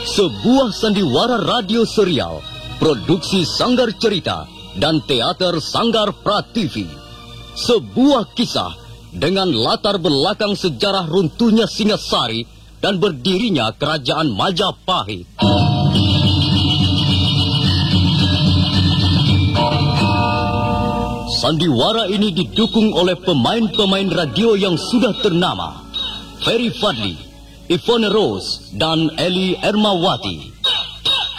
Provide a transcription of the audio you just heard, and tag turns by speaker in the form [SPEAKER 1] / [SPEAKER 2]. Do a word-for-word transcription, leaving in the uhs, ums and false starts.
[SPEAKER 1] Sebuah sandiwara radio serial, produksi Sanggar Cerita dan Teater Sanggar Prativi. Sebuah kisah dengan latar belakang sejarah runtuhnya Singasari dan berdirinya Kerajaan Majapahit. Sandiwara ini didukung oleh pemain-pemain radio yang sudah ternama, Ferry Fadli, Ivone Rose, dan Eli Ermawati.